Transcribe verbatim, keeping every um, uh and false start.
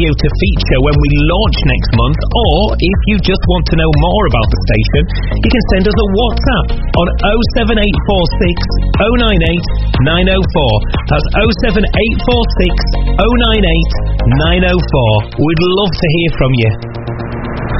radio to feature when we launch next month, or if you just want to know more about the station, you can send us a WhatsApp on oh seven eight four six, oh nine eight, nine oh four. That's oh seven eight four six, oh nine eight, nine oh four. We'd love to hear from you.